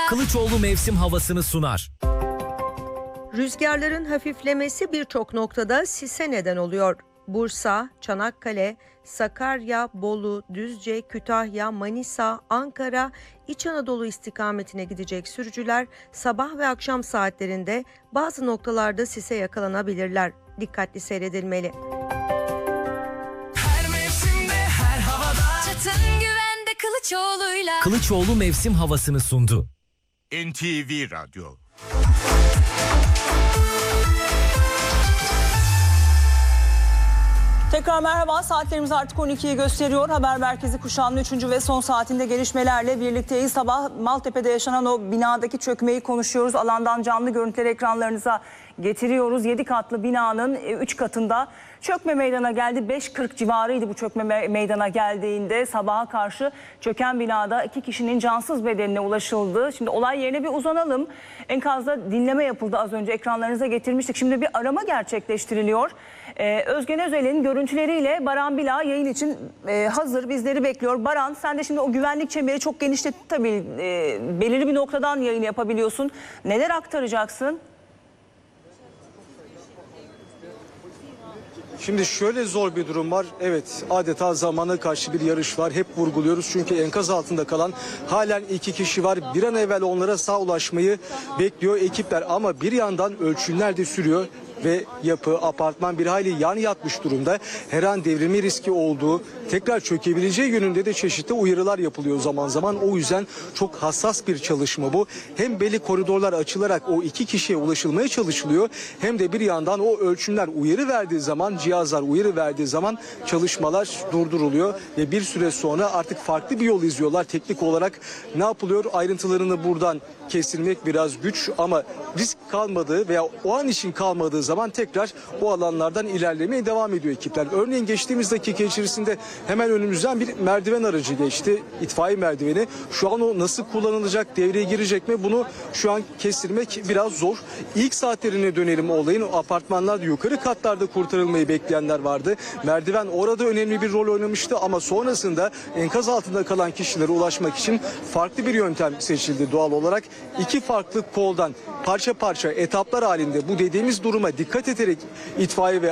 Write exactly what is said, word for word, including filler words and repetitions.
Kılıçoğlu mevsim havasını sunar. Rüzgarların hafiflemesi birçok noktada sise neden oluyor. Bursa, Çanakkale, Sakarya, Bolu, Düzce, Kütahya, Manisa, Ankara, İç Anadolu istikametine gidecek sürücüler sabah ve akşam saatlerinde bazı noktalarda sise yakalanabilirler. Dikkatli seyredilmeli. Her mevsimde, her havada Çatın güvende Kılıçoğlu'yla. Kılıçoğlu mevsim havasını sundu. N T V Radyo. Tekrar merhaba, saatlerimiz artık on ikiyi gösteriyor. Haber Merkezi kuşağının üçüncü ve son saatinde gelişmelerle birlikteyiz. Sabah Maltepe'de yaşanan o binadaki çökmeyi konuşuyoruz. Alandan canlı görüntüleri ekranlarınıza getiriyoruz. yedi katlı binanın üç katında çökme meydana geldi. beş kırk civarıydı bu çökme meydana geldiğinde. Sabaha karşı çöken binada iki kişinin cansız bedenine ulaşıldı. Şimdi olay yerine bir uzanalım. Enkazda dinleme yapıldı, az önce ekranlarınıza getirmiştik. Şimdi bir arama gerçekleştiriliyor. Ee, Özgen Özel'in görüntüleriyle Baran Bila yayın için e, hazır, bizleri bekliyor. Baran, sen de şimdi o güvenlik çemberi çok genişletti tabii. E, belirli bir noktadan yayın yapabiliyorsun. Neler aktaracaksın? Şimdi şöyle zor bir durum var. Evet, adeta zamana karşı bir yarış var. Hep vurguluyoruz çünkü enkaz altında kalan halen iki kişi var. Bir an evvel onlara sağ ulaşmayı bekliyor ekipler. Ama bir yandan ölçümler de sürüyor ve yapı, apartman bir hayli yan yatmış durumda. Her an devrilme riski olduğu, tekrar çökebileceği yönünde de çeşitli uyarılar yapılıyor zaman zaman. O yüzden çok hassas bir çalışma bu. Hem belli koridorlar açılarak o iki kişiye ulaşılmaya çalışılıyor, hem de bir yandan o ölçümler uyarı verdiği zaman, cihazlar uyarı verdiği zaman çalışmalar durduruluyor ve bir süre sonra artık farklı bir yol izliyorlar. Teknik olarak ne yapılıyor? Ayrıntılarını buradan kesilmek biraz güç ama risk kalmadığı veya o an için kalmadığı zaman tekrar o alanlardan ilerlemeye devam ediyor ekipler. Örneğin geçtiğimiz dakika içerisinde hemen önümüzden bir merdiven aracı geçti. İtfaiye merdiveni. Şu an o nasıl kullanılacak, devreye girecek mi? Bunu şu an kestirmek biraz zor. İlk saatlerine dönelim olayın. O apartmanlarda yukarı katlarda kurtarılmayı bekleyenler vardı. Merdiven orada önemli bir rol oynamıştı ama sonrasında enkaz altında kalan kişilere ulaşmak için farklı bir yöntem seçildi doğal olarak. İki farklı koldan parça parça etaplar halinde bu dediğimiz duruma dikkat ederek itfaiye ve